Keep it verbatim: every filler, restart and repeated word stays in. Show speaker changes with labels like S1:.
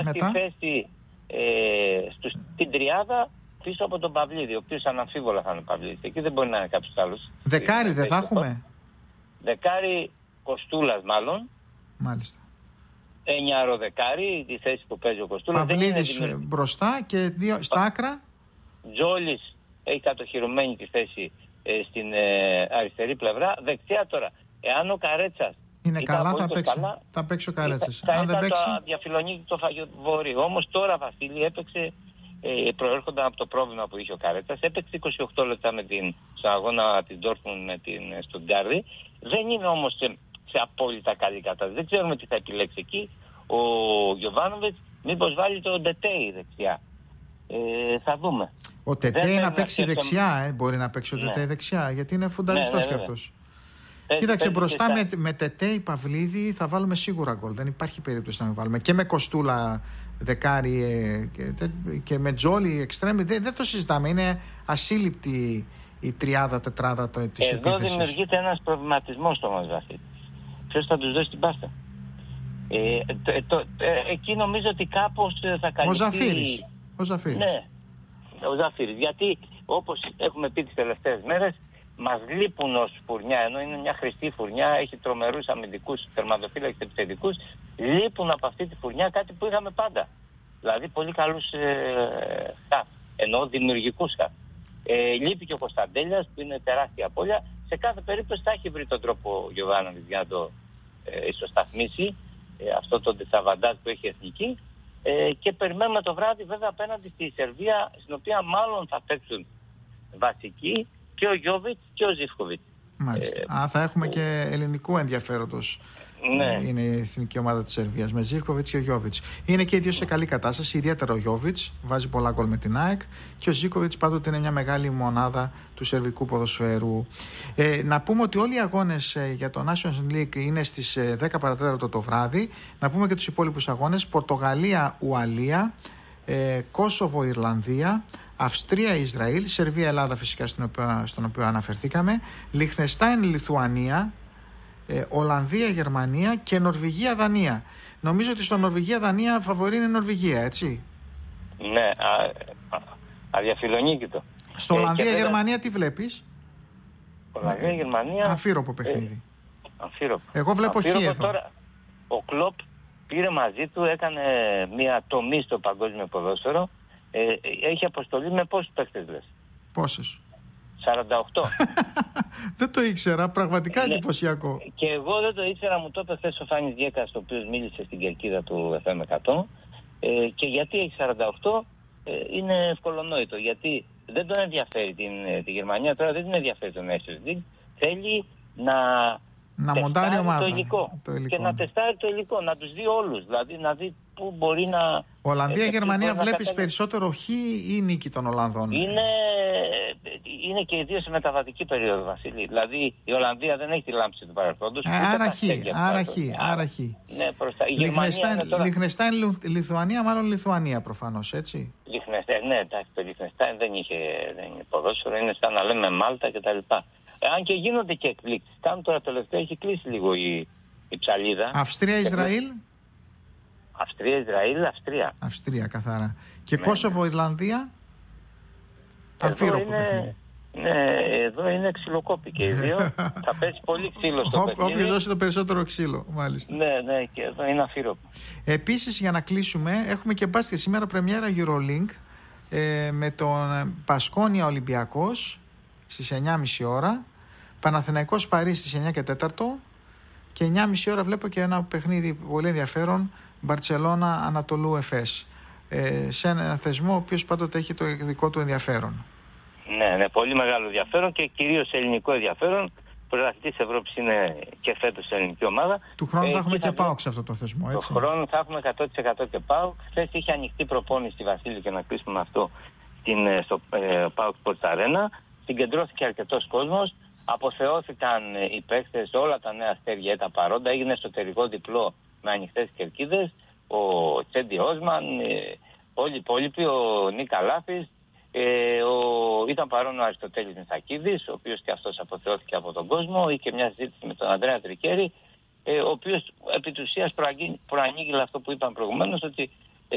S1: τη θέση ε, στους, στην τριάδα πίσω από τον Παυλίδη, ο οποίος αναμφίβολα θα είναι ο Παυλίδης. Εκεί δεν μπορεί να είναι κάποιος άλλος.
S2: Δεκάρι δεν θα έχουμε?
S1: Δεκάρι Κοστούλας μάλλον.
S2: Μάλιστα.
S1: Εννιάρο δεκάρι, τη θέση που παίζει ο Κοστούλας.
S2: Παυλίδης μπροστά και δύο στα άκρα.
S1: Τζόλης έχει κατοχυρωμένη τη θέση ε, στην ε, αριστερή πλευρά. Δεξιά τώρα, εάν ο Καρέτσας
S2: είναι καλά, θα παίξει, καλά, θα παίξει ο Καρέτσας.
S1: Θα, θα ήταν παίξει... το διαφιλονίκη το Φαγιοβόρη. Όμως τώρα, Βασίλη, έπαιξε, ε, προέρχονταν από το πρόβλημα που είχε ο Καρέτσας, έπαιξε είκοσι οκτώ λεπτά με την, στον αγώνα της Ντόρτμουντ με την Στουτγκάρδη. Δεν είναι όμως σε, σε απόλυτα καλή κατάσταση. Δεν ξέρουμε τι θα επιλέξει εκεί ο Γιοβάνοβιτς. Μήπως βάλει το Ντετέι δεξιά. Ε, θα δούμε.
S2: Ο Τετέι να παίξει δεξιά, ε, μπορεί να παίξει ο Τετέι ναι. δεξιά, γιατί είναι φουνταριστός ναι, ναι, ναι, ναι. κι αυτός. Πες, Κοίταξε, πες, μπροστά πες, με, με Τετέι Παυλίδη θα βάλουμε σίγουρα γκολ. Δεν υπάρχει περίπτωση να μην βάλουμε. Και με Κοστούλα δεκάρι ε, και, και με Τζόλι εξτρέμι. Δεν, δεν το συζητάμε. Είναι ασύλληπτη η τριάδα, τετράδα της επίθεσης.
S1: Εδώ δημιουργείται ένας προβληματισμός στο μας, Βασίλη. Ποιος θα τους δώσει την πάστα. Ε, το, το, ε, εκεί νομίζω ότι κάπως θα καλυφθεί.
S2: Ο Ζαφύρης. Ο Ζαφύρης.
S1: Ναι, ο Ζαφύρης. Γιατί όπως έχουμε πει τις τελευταίες μέρες, μας λείπουν ως φουρνιά, ενώ είναι μια χρηστή φουρνιά, έχει τρομερούς αμυντικούς τερματοφύλακες επιθετικούς, λείπουν από αυτή τη φουρνιά κάτι που είχαμε πάντα. Δηλαδή πολύ καλούς ε, χαφ, ενώ δημιουργικούς χαφ. Ε, λείπει και ο Κωνσταντέλιας που είναι τεράστια απώλεια. Σε κάθε περίπτωση θα έχει βρει τον τρόπο ο Γιοβάνοβιτς για να το ε, ισοσταθμίσει ε, αυτό το ντεσαβαντάζ που έχει η εθνική. Ε, και περιμένουμε το βράδυ βέβαια απέναντι στη Σερβία, στην οποία μάλλον θα παίξουν βασικοί και ο Γιόβιτς και ο Ζίβκοβιτς.
S2: Μάλιστα. Ε, Α, θα έχουμε ε, και ελληνικού ενδιαφέροντος.
S1: Ναι.
S2: Είναι η εθνική ομάδα της Σερβίας με Ζίβκοβιτς και ο Γιόβιτς. Είναι και οι δύο σε καλή κατάσταση, ιδιαίτερα ο Γιόβιτς βάζει πολλά γκολ με την ΑΕΚ και ο Ζίβκοβιτς πάντοτε είναι μια μεγάλη μονάδα του σερβικού ποδοσφαίρου. Ε, να πούμε ότι όλοι οι αγώνες ε, για το Nations League είναι στις ε, δέκα παρατέταρτο το βράδυ. Να πούμε και τους υπόλοιπους αγώνες: Πορτογαλία-Ουαλία, ε, Κόσοβο-Ιρλανδία, Αυστρία-Ισραήλ, Σερβία-Ελλάδα φυσικά στην οποία, στον οποίο αναφερθήκαμε, Λιχτενστάιν-Λιθουανία, ε, Ολλανδία-Γερμανία και Νορβηγία-Δανία. Νομίζω ότι στο Νορβηγία-Δανία φαβορεί είναι Νορβηγία, έτσι.
S1: Ναι, αδιαφιλονίκητο.
S2: Στο ε, Ολλανδία-Γερμανία τι βλέπεις?
S1: Ολλανδία-Γερμανία
S2: αμφίροπο παιχνίδι.
S1: Ε, αμφίροπο.
S2: Εγώ βλέπω χ εδώ.
S1: Τώρα, ο Κλοπ πήρε μαζί του, έκανε μια τομή στο παγκόσμιο ποδόσφαιρο. Ε, έχει αποστολή με πόσους παίκτες λες?
S2: Πόσες?
S1: σαράντα οκτώ.
S2: Δεν το ήξερα, πραγματικά εντυπωσιακό.
S1: Ναι. Και εγώ δεν το ήξερα, μου το είπε χθες ο Φάνης Διέκας, ο οποίος μίλησε στην κερκίδα του εφ εμ εκατό. Ε, και γιατί έχει σαράντα οκτώ, ε, είναι ευκολονόητο. Γιατί δεν τον ενδιαφέρει την, τη Γερμανία, τώρα δεν την ενδιαφέρει τον Nations League. Θέλει να,
S2: να μοντάρει ομάδα.
S1: Το υλικό.
S2: το υλικό.
S1: Και να τεστάρει το υλικό, να τους δει όλους. Δηλαδή να δει πού μπορεί να.
S2: Ολλανδία-Γερμανία βλέπεις περισσότερο χ ή νίκη των Ολλανδών?
S1: Είναι, είναι και οι δύο σε μεταβατική περίοδο, Βασίλη. Δηλαδή η Ολλανδία δεν έχει τη λάμψη του παρελθόντος.
S2: Άρα χ, άρα χ, άρα χ.
S1: Ναι, προς τα...
S2: Λιχτενστάιν, Λιθουανία, μάλλον Λιθουανία προφανώς, έτσι.
S1: Λιχτενστάιν, ναι, εντάξει, το Λιχτενστάιν δεν είχε δεν είναι ποδόσφαιρο, είναι σαν να λέμε Μάλτα κτλ. Αν και γίνονται και εκπλήξεις. Κάνουν τώρα τελευταία, έχει κλείσει λίγο η, η ψαλίδα.
S2: Αυστρία-Ισραήλ.
S1: Αυστρία-Ισραήλ, Αυστρία.
S2: Αυστρία, καθαρά. Και ναι, Κόσοβο-Ιρλανδία. Αμφίροπο παιχνίδι.
S1: Ναι, εδώ είναι ξυλοκόπη και οι δύο. Θα πέσει πολύ ξύλο στο παιχνίδι.
S2: Όποιος δώσει το περισσότερο ξύλο, μάλιστα.
S1: Ναι, ναι, και εδώ είναι αφίροπο.
S2: Επίσης, για να κλείσουμε, έχουμε και μπάσκετ σήμερα πρεμιέρα EuroLink ε, με τον Πασκόνια Ολυμπιακός στις εννιά και μισή ώρα, Παναθηναϊκός Παρί στις εννιά και τέσσερα και εννιά και μισή ώρα βλέπω και ένα παιχνίδι πολύ ενδιαφέρον, Μπαρτσελώνα Ανατολού Εφές, ε, σε ένα θεσμό ο οποίος πάντοτε έχει το δικό του ενδιαφέρον.
S1: Ναι, ναι, πολύ μεγάλο ενδιαφέρον και κυρίως ελληνικό ενδιαφέρον. Πρωταθλητής Ευρώπης είναι και φέτος ελληνική ομάδα.
S2: Του χρόνου
S1: ε,
S2: θα έχουμε και
S1: θα
S2: ΠΑΟΚ σε αυτό το θεσμό, έτσι.
S1: Του χρόνου θα έχουμε εκατό τοις εκατό και ΠΑΟΚ. Χθες είχε ανοιχτή προπόνηση στη Βασίλη και να κλείσουμε με αυτό την, στο ε, ΠΑΟΚ Sports Arena. Συγκεντρώθηκε αρκετός κόσμος. Αποθεώθηκαν οι παίκτες, όλα τα νέα αστέρια τα παρόντα. Έγινε εσωτερικό διπλό με ανοιχτές κερκίδες. Ο Τσέντι Όσμαν, ε, όλοι οι υπόλοιποι, ο Νίκα Λάφης. Ε, ο, ήταν παρόν ο Αριστοτέλης Μεσακίδης, ο οποίος και αυτός αποθεώθηκε από τον κόσμο. Είχε μια συζήτηση με τον Ανδρέα Τρικέρη, ε, ο οποίος επί της ουσίας προανήγγειλε αυτό που είπαμε προηγουμένως, ότι